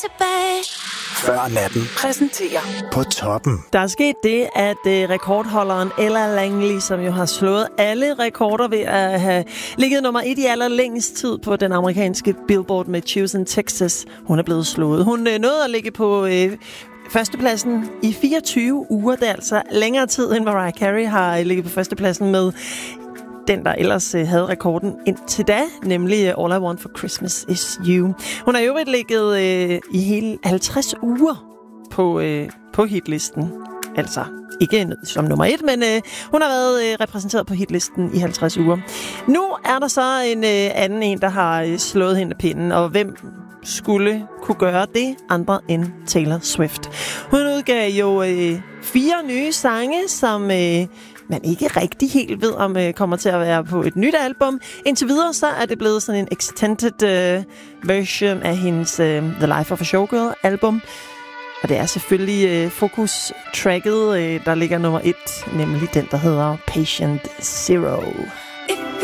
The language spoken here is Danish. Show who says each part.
Speaker 1: tilbage.
Speaker 2: Før natten
Speaker 1: Præsenterer
Speaker 2: på toppen.
Speaker 3: Der er sket det, at rekordholderen Ella Langley, som jo har slået alle rekorder ved at have ligget nummer 1 i allerlængst tid på den amerikanske Billboard med Choosing Texas, hun er blevet slået. Hun nåede at ligge på førstepladsen i 24 uger. Det er altså længere tid, end Mariah Carey har ligget på førstepladsen med den, der ellers havde rekorden indtil da, nemlig All I Want for Christmas Is You. Hun har jo ligget i hele 50 uger på hitlisten. Altså ikke som nummer 1, men hun har været repræsenteret på hitlisten i 50 uger. Nu er der så en anden en, der har slået hende af pinden, og hvem skulle kunne gøre det andre end Taylor Swift. Hun udgav jo 4 nye sange, som man ikke rigtig helt ved, om kommer til at være på et nyt album. Indtil videre så er det blevet sådan en extended version af hendes The Life of a Showgirl album. Og det er selvfølgelig Focus-tracket, der ligger nummer 1, nemlig den, der hedder Patient Zero.